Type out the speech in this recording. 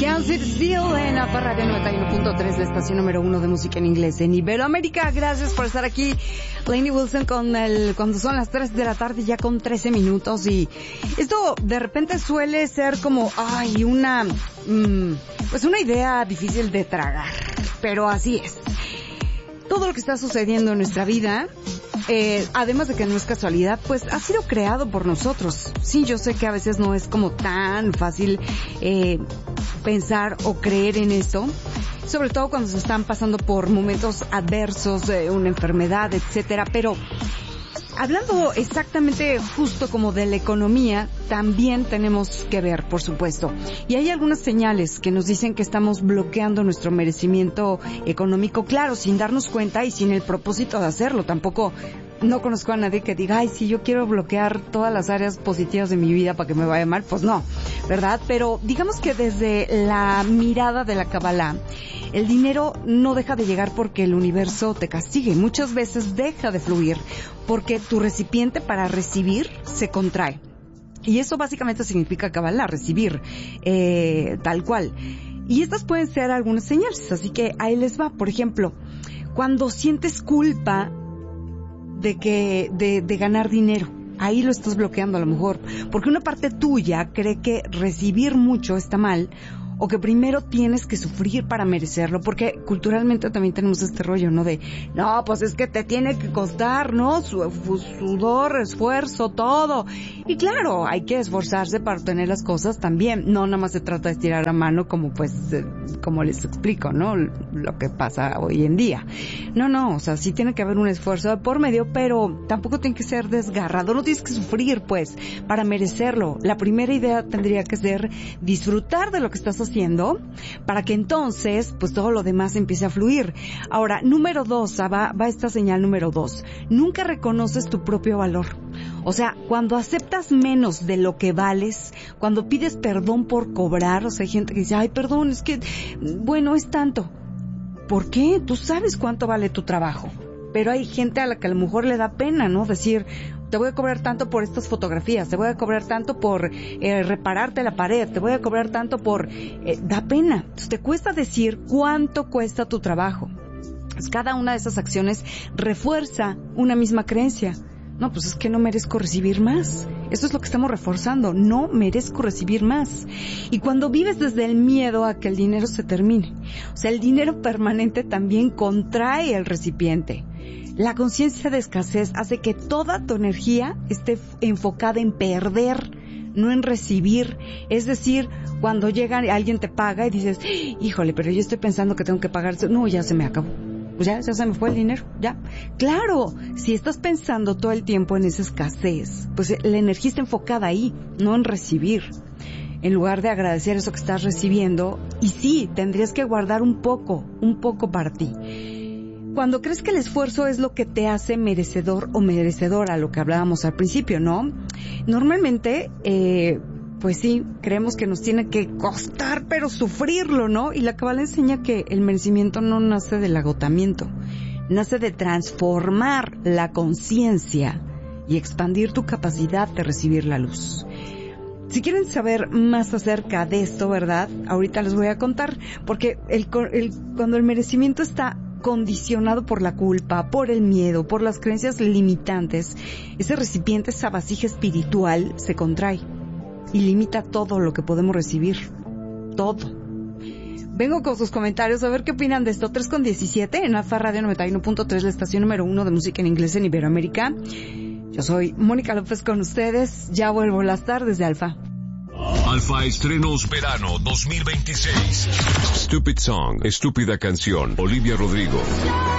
Can't Sit Still en la Radio 91.3, la estación número 1 de música en inglés en Iberoamérica. Gracias por estar aquí. Lainey Wilson cuando son las 3 de la tarde, ya con 13 minutos. Y esto de repente suele ser como, pues una idea difícil de tragar. Pero así es. Todo lo que está sucediendo en nuestra vida, además de que no es casualidad, pues ha sido creado por nosotros. Sí, yo sé que a veces no es como tan fácil pensar o creer en eso, sobre todo cuando se están pasando por momentos adversos, una enfermedad, etcétera. Pero hablando exactamente justo como de la economía, también tenemos que ver, por supuesto. Y hay algunas señales que nos dicen que estamos bloqueando nuestro merecimiento económico, claro, sin darnos cuenta y sin el propósito de hacerlo. Tampoco no conozco a nadie que diga, ay, sí, yo quiero bloquear todas las áreas positivas de mi vida para que me vaya mal. Pues no, ¿verdad? Pero digamos que desde la mirada de la Kabbalah, el dinero no deja de llegar porque el universo te castigue. Muchas veces deja de fluir porque tu recipiente para recibir se contrae. Y eso básicamente significa Kabbalah, recibir, tal cual. Y estas pueden ser algunas señales, así que ahí les va. Por ejemplo, cuando sientes culpa de ganar dinero, ahí lo estás bloqueando a lo mejor, porque una parte tuya cree que recibir mucho está mal, o que primero tienes que sufrir para merecerlo, porque culturalmente también tenemos este rollo, ¿no? De, no, pues es que te tiene que costar, ¿no? Sudor, esfuerzo, todo. Y claro, hay que esforzarse para obtener las cosas también. No, nada más se trata de estirar la mano como pues, como les explico, ¿no? Lo que pasa hoy en día. No, o sea, sí tiene que haber un esfuerzo de por medio, pero tampoco tiene que ser desgarrado. No tienes que sufrir, pues, para merecerlo. La primera idea tendría que ser disfrutar de lo que estás haciendo, para que entonces pues todo lo demás empiece a fluir. Ahora, número 2, va esta señal número 2. Nunca reconoces tu propio valor. O sea, cuando aceptas menos de lo que vales, cuando pides perdón por cobrar, o sea, hay gente que dice, ay, perdón, es que, bueno, es tanto. ¿Por qué? Tú sabes cuánto vale tu trabajo. Pero hay gente a la que a lo mejor le da pena, ¿no? Decir, te voy a cobrar tanto por estas fotografías, te voy a cobrar tanto por repararte la pared, te voy a cobrar tanto por... da pena. Entonces te cuesta decir cuánto cuesta tu trabajo. Pues cada una de esas acciones refuerza una misma creencia. No, pues es que no merezco recibir más. Eso es lo que estamos reforzando. No merezco recibir más. Y cuando vives desde el miedo a que el dinero se termine, o sea, el dinero permanente también contrae el recipiente. La conciencia de escasez hace que toda tu energía esté enfocada en perder, no en recibir. Es decir, cuando llega alguien te paga y dices, híjole, pero yo estoy pensando que tengo que pagar. No, ya se me acabó. Pues ya se me fue el dinero, ya. Claro, si estás pensando todo el tiempo en esa escasez, pues la energía está enfocada ahí, no en recibir. En lugar de agradecer eso que estás recibiendo, y sí, tendrías que guardar un poco para ti. Cuando crees que el esfuerzo es lo que te hace merecedor o merecedora, lo que hablábamos al principio, ¿no? Normalmente, pues sí, creemos que nos tiene que costar, pero sufrirlo, ¿no? Y la Kabbalah enseña que el merecimiento no nace del agotamiento, nace de transformar la conciencia y expandir tu capacidad de recibir la luz. Si quieren saber más acerca de esto, ¿verdad? Ahorita les voy a contar, porque cuando el merecimiento está condicionado por la culpa, por el miedo, por las creencias limitantes, ese recipiente, esa vasija espiritual se contrae y limita todo lo que podemos recibir. Todo. Vengo con sus comentarios a ver qué opinan de esto. 3:17 en Alfa Radio 91.3, la estación número 1 de música en inglés en Iberoamérica. Yo soy Mónica López con ustedes. Ya vuelvo las tardes de Alfa. Alfa Estrenos Verano 2026. Stupid Song, Estúpida Canción, Olivia Rodrigo.